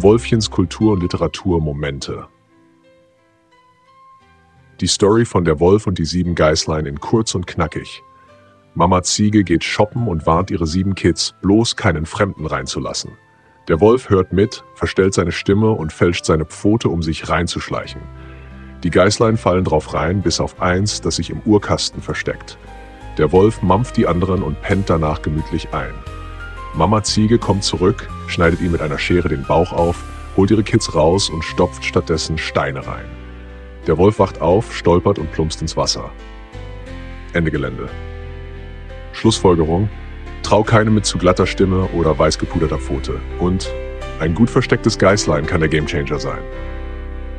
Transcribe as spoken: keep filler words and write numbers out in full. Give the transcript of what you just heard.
Wolfchens Kultur und Literatur Momente. Die Story von der Wolf und die sieben Geißlein in kurz und knackig. Mama Ziege geht shoppen und warnt ihre sieben Kids, bloß keinen Fremden reinzulassen. Der Wolf hört mit, verstellt seine Stimme und fälscht seine Pfote, um sich reinzuschleichen. Die Geißlein fallen drauf rein, bis auf eins, das sich im Urkasten versteckt. Der Wolf mampft die anderen und pennt danach gemütlich ein. Mama Ziege kommt zurück, schneidet ihm mit einer Schere den Bauch auf, holt ihre Kids raus und stopft stattdessen Steine rein. Der Wolf wacht auf, stolpert und plumpst ins Wasser. Ende Gelände. Schlussfolgerung: Trau keinem mit zu glatter Stimme oder weiß gepuderter Pfote. Und ein gut verstecktes Geißlein kann der Gamechanger sein.